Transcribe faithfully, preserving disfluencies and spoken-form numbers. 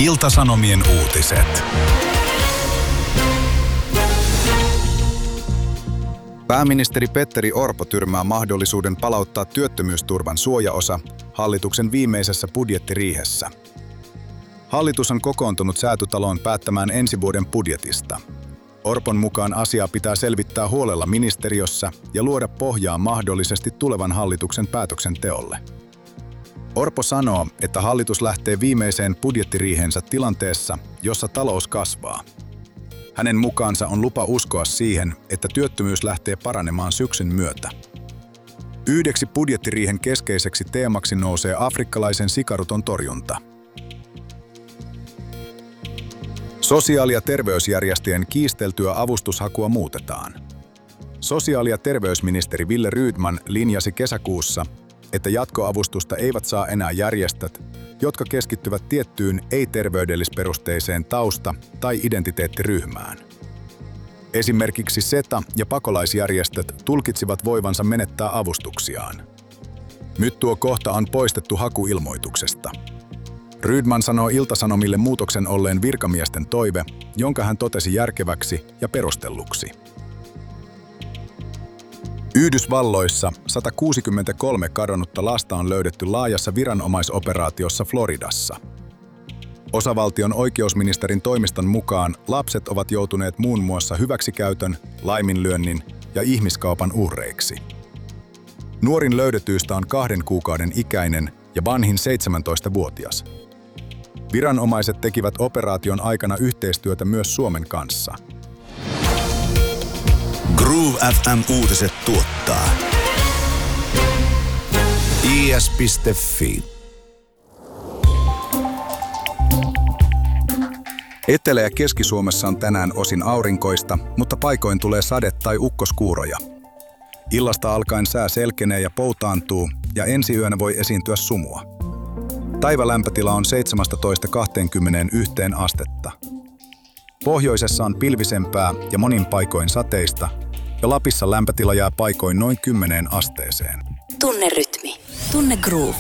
Ilta-Sanomien uutiset. Pääministeri Petteri Orpo tyrmää mahdollisuuden palauttaa työttömyysturvan suojaosa hallituksen viimeisessä budjettiriihessä. Hallitus on kokoontunut Säätytaloon päättämään ensi vuoden budjetista. Orpon mukaan asiaa pitää selvittää huolella ministeriössä ja luoda pohjaa mahdollisesti tulevan hallituksen päätöksenteolle. Orpo sanoo, että hallitus lähtee viimeiseen budjettiriihensä tilanteessa, jossa talous kasvaa. Hänen mukaansa on lupa uskoa siihen, että työttömyys lähtee paranemaan syksyn myötä. Yhdeksi budjettiriihen keskeiseksi teemaksi nousee afrikkalaisen sikaruton torjunta. Sosiaali- ja terveysjärjestöjen kiisteltyä avustushakua muutetaan. Sosiaali- ja terveysministeri Wille Rydman linjasi kesäkuussa, että jatkoavustusta eivät saa enää järjestöt, jotka keskittyvät tiettyyn ei-terveydellisperusteiseen tausta- tai identiteettiryhmään. Esimerkiksi SETA- ja pakolaisjärjestöt tulkitsivat voivansa menettää avustuksiaan. Nyt tuo kohta on poistettu hakuilmoituksesta. Rydman sanoo Ilta-Sanomille muutoksen olleen virkamiesten toive, jonka hän totesi järkeväksi ja perustelluksi. Yhdysvalloissa sata kuusikymmentäkolme kadonnutta lasta on löydetty laajassa viranomaisoperaatiossa Floridassa. Osavaltion oikeusministerin toimiston mukaan lapset ovat joutuneet muun muassa hyväksikäytön, laiminlyönnin ja ihmiskaupan uhreiksi. Nuorin löydetyistä on kahden kuukauden ikäinen ja vanhin seitsemäntoistavuotias. Viranomaiset tekivät operaation aikana yhteistyötä myös Suomen kanssa. Groove F M-uutiset tuottaa I S piste F I. Etelä- ja Keski-Suomessa on tänään osin aurinkoista, mutta paikoin tulee sade- tai ukkoskuuroja. Illasta alkaen sää selkenee ja poutaantuu, ja ensi yönä voi esiintyä sumua. Päivälämpötila on seitsemäntoista kaksikymmentäyksi astetta. Pohjoisessa on pilvisempää ja monin paikoin sateista, ja Lapissa lämpötila jää paikoin noin kymmeneen asteeseen. Tunne rytmi. Tunne groove.